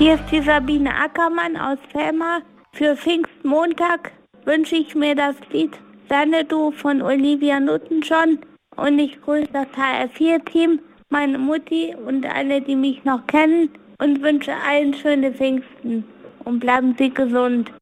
Hier ist die Sabine Ackermann aus Velma. Für Pfingstmontag wünsche ich mir das Lied Xanadu von Olivia Newton-John. Und ich grüße das HR4-Team, meine Mutti und alle, die mich noch kennen. Und wünsche allen schöne Pfingsten. Und bleiben Sie gesund.